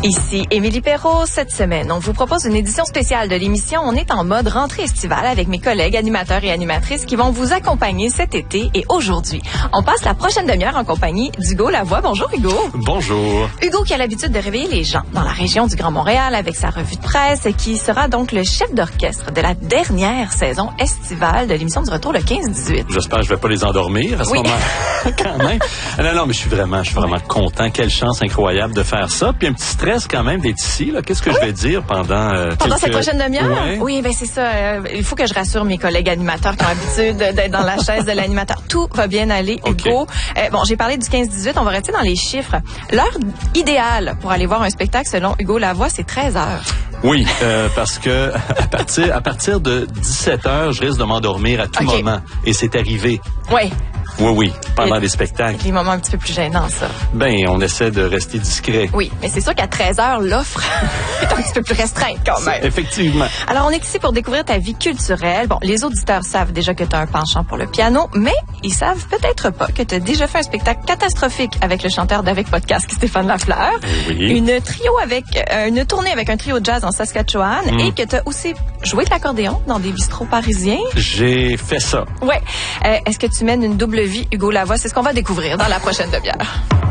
Ici Émilie Perrault. Cette semaine, on vous propose une édition spéciale de l'émission. On est en mode rentrée estivale avec mes collègues animateurs et animatrices qui vont vous accompagner cet été et aujourd'hui. On passe la prochaine demi-heure en compagnie d'Hugo Lavoie. Bonjour Hugo. Bonjour. Hugo qui a l'habitude de réveiller les gens dans la région du Grand Montréal avec sa revue de presse et qui sera donc le chef d'orchestre de la dernière saison estivale de l'émission du retour le 15-18. J'espère que je vais pas les endormir à ce moment quand même. Non, mais je suis vraiment content. Quelle chance incroyable de faire ça. Puis un petit stress quand même d'être ici. Là. Qu'est-ce que je vais dire pendant cette prochaine demi-heure? Ouais. Oui, ben c'est ça. Il faut que je rassure mes collègues animateurs qui ont l'habitude d'être dans la chaise de l'animateur. Tout va bien aller, Hugo. Okay. J'ai parlé du 15-18. On va rester dans les chiffres. L'heure idéale pour aller voir un spectacle, selon Hugo Lavoie, c'est 13 heures. Oui, parce que à partir de 17 heures, je risque de m'endormir à tout moment. Et c'est arrivé. Oui. Oui, pendant les spectacles. Les moments un petit peu plus gênants, ça. Ben, on essaie de rester discret. Oui, mais c'est sûr qu'à 13 heures, l'offre est un petit peu plus restreinte quand même. Effectivement. Alors, on est ici pour découvrir ta vie culturelle. Bon, les auditeurs savent déjà que tu as un penchant pour le piano, mais ils savent peut-être pas que tu as déjà fait un spectacle catastrophique avec le chanteur d'Avec Podcast, Stéphane Lafleur. Oui. Une tournée avec un trio de jazz en Saskatchewan et que tu as aussi joué de l'accordéon dans des bistrots parisiens. J'ai fait ça. Ouais. Est-ce que tu mènes une double vie, Hugo Lavoie? C'est ce qu'on va découvrir dans la prochaine demi-heure.